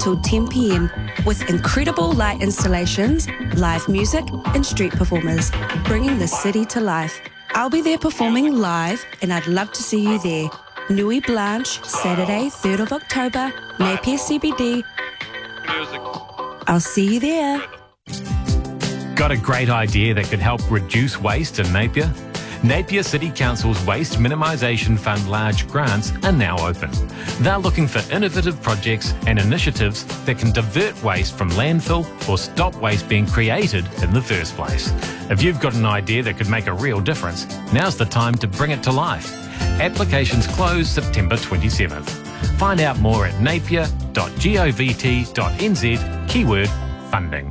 until 10 p.m. with incredible light installations, live music and street performers, bringing the city to life. I'll be there performing live and I'd love to see you there. Nui Blanche, Saturday, 3rd of October, Napier CBD. I'll see you there. Got a great idea that could help reduce waste in Napier? Napier City Council's Waste Minimisation Fund large grants are now open. They're looking for innovative projects and initiatives that can divert waste from landfill or stop waste being created in the first place. If you've got an idea that could make a real difference, now's the time to bring it to life. Applications close September 27th. Find out more at napier.govt.nz, keyword funding.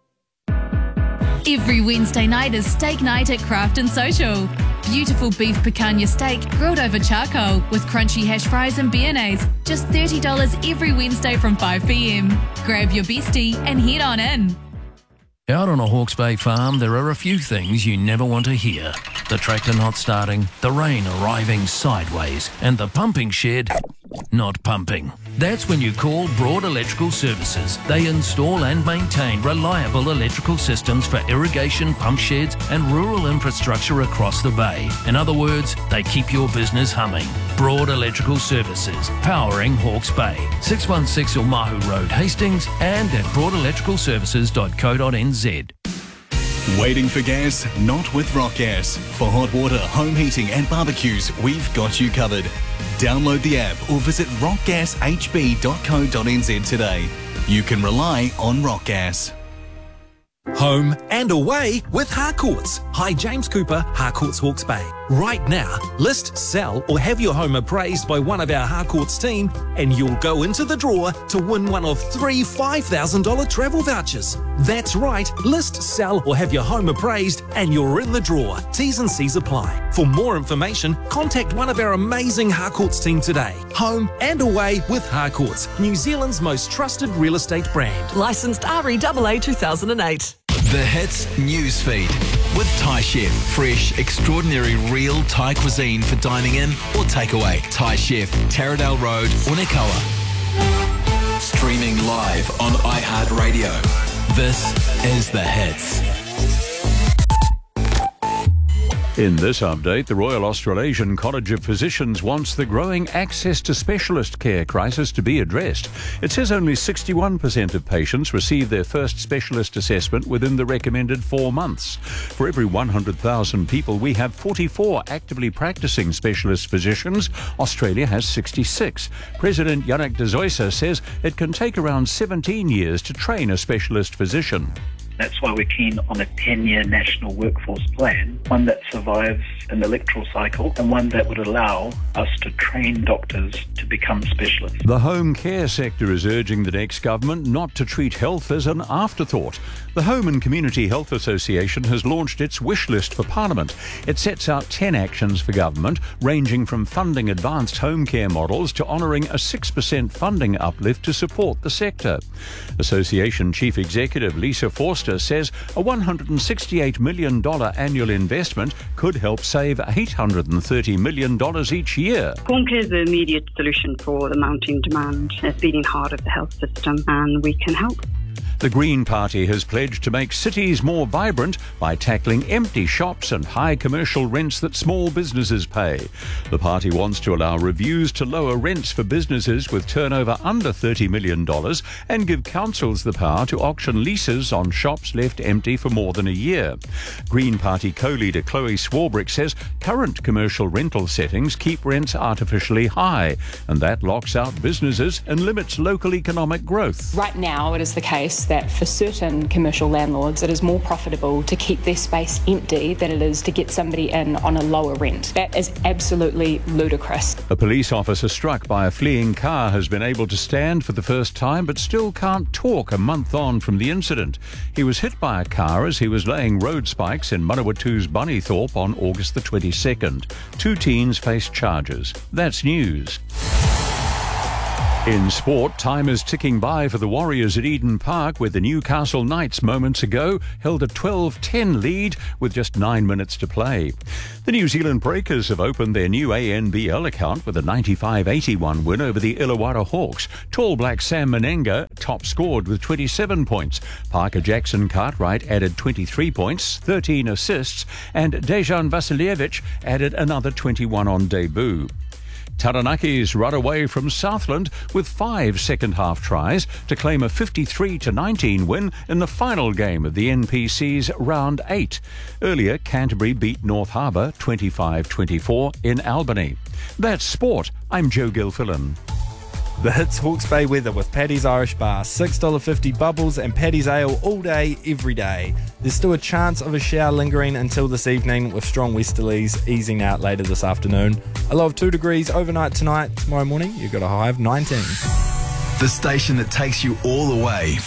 Every Wednesday night is steak night at Craft and Social. Beautiful beef picanha steak grilled over charcoal with crunchy hash fries and béarnaise. Just $30 every Wednesday from 5 p.m. Grab your bestie and head on in. Out on a Hawke's Bay farm, there are a few things you never want to hear. The tractor not starting, the rain arriving sideways, and the pumping shed not pumping. That's when you call Broad Electrical Services. They install and maintain reliable electrical systems for irrigation, pump sheds and rural infrastructure across the bay. In other words, they keep your business humming. Broad Electrical Services, powering Hawke's Bay. 616 Omahu Road, Hastings, and at broadelectricalservices.co.nz. Waiting for gas? Not with Rock Gas. For hot water, home heating and barbecues, we've got you covered. Download the app or visit rockgashb.co.nz today. You can rely on Rock Gas. Home and away with Harcourts. Hi, James Cooper, Harcourts Hawke's Bay. Right now, list, sell or have your home appraised by one of our Harcourts team and you'll go into the draw to win one of 3 $5,000 travel vouchers. That's right, list, sell or have your home appraised and you're in the draw. T's and C's apply. For more information, contact one of our amazing Harcourts team today. Home and away with Harcourts, New Zealand's most trusted real estate brand. Licensed REAA 2008. The Hits Newsfeed with Thai Chef. Fresh, extraordinary, real Thai cuisine for dining in or takeaway. Thai Chef, Taradale Road, Unikoa. Streaming live on iHeartRadio. This is The Hits. In this update, the Royal Australasian College of Physicians wants the growing access to specialist care crisis to be addressed. It says only 61% of patients receive their first specialist assessment within the recommended 4 months. For every 100,000 people, we have 44 actively practicing specialist physicians. Australia has 66. President Yannick de Zoysa says it can take around 17 years to train a specialist physician. That's why we're keen on a 10-year national workforce plan, one that survives an electoral cycle and one that would allow us to train doctors to become specialists. The home care sector is urging the next government not to treat health as an afterthought. The Home and Community Health Association has launched its wish list for Parliament. It sets out 10 actions for government, ranging from funding advanced home care models to honouring a 6% funding uplift to support the sector. Association Chief Executive Lisa Forster says a $168 million annual investment could help save $830 million each year. Home care is the immediate solution for the mounting demand. It's the beating heart of the health system, and we can help. The Green Party has pledged to make cities more vibrant by tackling empty shops and high commercial rents that small businesses pay. The party wants to allow reviews to lower rents for businesses with turnover under $30 million and give councils the power to auction leases on shops left empty for more than a year. Green Party co-leader Chloe Swarbrick says current commercial rental settings keep rents artificially high, and that locks out businesses and limits local economic growth. Right now it is the case that for certain commercial landlords it is more profitable to keep their space empty than it is to get somebody in on a lower rent. That is absolutely ludicrous. A police officer struck by a fleeing car has been able to stand for the first time but still can't talk a month on from the incident. He was hit by a car as he was laying road spikes in Manawatu's Bunnythorpe on August the 22nd. 2 teens face charges. That's news. In sport, time is ticking by for the Warriors at Eden Park, where the Newcastle Knights moments ago held a 12-10 lead with just 9 minutes to play. The New Zealand Breakers have opened their new ANBL account with a 95-81 win over the Illawarra Hawks. Tall Black Sam Menenga top scored with 27 points. Parker Jackson Cartwright added 23 points, 13 assists, and Dejan Vasilievich added another 21 on debut. Taranakis run away from Southland with 5 second-half tries to claim a 53-19 win in the final game of the NPC's Round 8. Earlier, Canterbury beat North Harbour 25-24 in Albany. That's sport. I'm Joe Gilfillan. The Hits Hawke's Bay weather with Paddy's Irish Bar, $6.50 bubbles and Paddy's Ale all day, every day. There's still a chance of a shower lingering until this evening with strong westerlies easing out later this afternoon. A low of 2 degrees overnight tonight. Tomorrow morning, you've got a high of 19. The station that takes you all the way